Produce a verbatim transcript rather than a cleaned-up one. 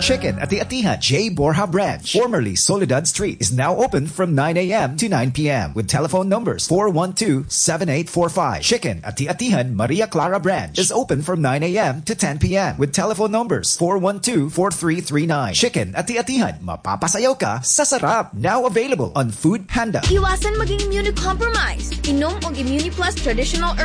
Chicken at the Atihan J. Borja branch, formerly Soledad Street, is now open from nine a.m. to nine p.m. with telephone numbers four one two, seven eight four five. Chicken at the Atihan Maria Clara branch is open from nine a.m. to ten p.m. with telephone numbers four one two, four three three nine. Chicken at the Atihan, mapapasayaw ka sa sarap. Now available on Food Panda. Iwasan maging immunocompromised. Inom og Immuniplus traditional